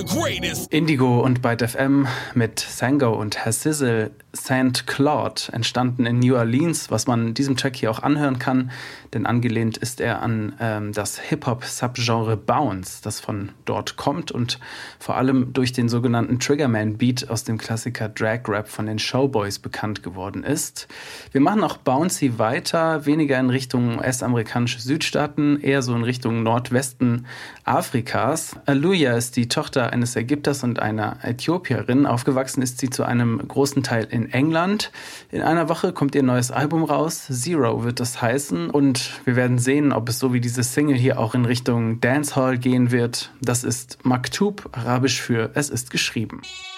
greatest. Indigo und Byte FM mit Sango und Herr Sizzle, St. Claude, entstanden in New Orleans, was man diesem Track hier auch anhören kann, denn angelehnt ist er an das Hip-Hop-Subgenre Bounce, das von dort kommt und vor allem durch den sogenannten Triggerman-Beat aus dem Klassiker Drag Rap von den Showboys bekannt geworden ist. Wir machen auch Bouncy weiter, weniger in Richtung US-amerikanische Südstaaten, eher so in Richtung Nordwesten Afrikas. Aluya ist die Tochter eines Ägypters und einer Äthiopierin. Aufgewachsen ist sie zu einem großen Teil in England. In einer Woche kommt ihr neues Album raus. Zero wird das heißen. Und wir werden sehen, ob es so wie diese Single hier auch in Richtung Dancehall gehen wird. Das ist Maktub, arabisch für Es ist geschrieben.